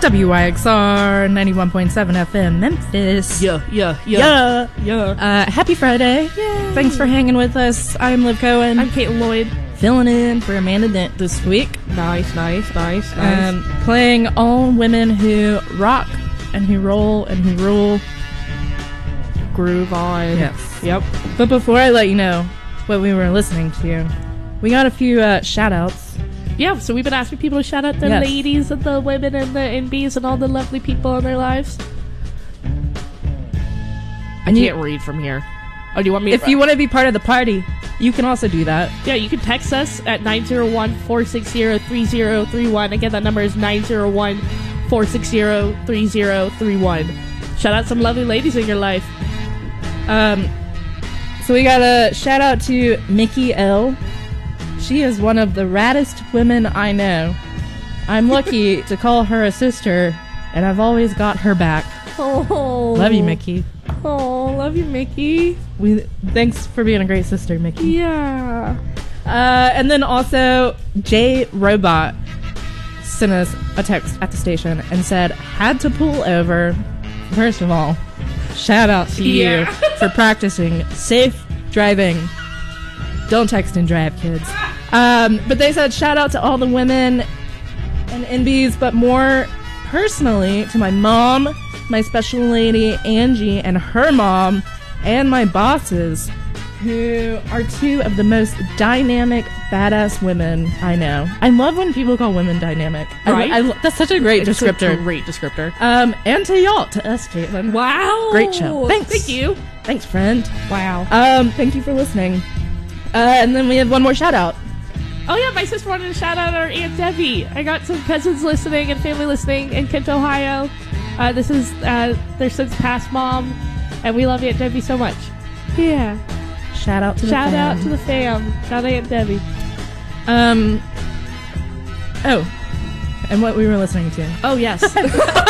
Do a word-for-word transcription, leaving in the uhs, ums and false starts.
W Y X R ninety-one point seven F M Memphis. Yeah, yeah, yeah. Yeah. Yeah. Uh, happy Friday. Yay. Thanks for hanging with us. I'm Liv Cohen. I'm Caitlin Lloyd. Filling in for Amanda Dent this week. Nice, nice, nice, nice. Um, playing all women who rock and who roll and who rule. Groove on. Yes. Yep. But before I let you know what we were listening to, we got a few uh, shout-outs. Yeah, so we've been asking people to shout out the Yes. ladies and the women and the N Bs and all the lovely people in their lives. I And you- can't read from here. Oh, do you want me If to... you want to be part of the party, you can also do that. Yeah, you can text us at nine zero one, four six zero, three zero three one. Again, that number is nine zero one, four six zero, three zero three one. Shout out some lovely ladies in your life. Um, so we got a shout out to Mickey L. She is one of the raddest women I know. I'm lucky to call her a sister, and I've always got her back. Oh, Love you, Mickey. Oh, love you, Mickey. We thanks for being a great sister, Mickey. Yeah. Uh, and then also J Robot sent us a text at the station and said, "Had to pull over." First of all, shout out to Yeah. you for practicing safe driving. Don't text and drive, kids. Um, but they said shout out to all the women and N Bs, but more personally to my mom, my special lady Angie, and her mom, and my bosses, who are two of the most dynamic, badass women I know. I love when people call women dynamic. I- Right? I, that's such a great It's descriptor. a great descriptor. Um, and to y'all, to us, Caitlin. Wow. Great show. Thanks. Thank you. Thanks, friend. Wow. Um, thank you for listening. Uh, and then we have one more shout out. Oh yeah, my sister wanted to shout out our Aunt Debbie. I got some cousins listening and family listening in Kent, Ohio. Uh, this is uh, their since passed mom, and we love Aunt Debbie so much. Yeah. Shout out to the Shout fam. out to the fam. Shout out Aunt Debbie. Um. Oh, and what we were listening to. Oh yes.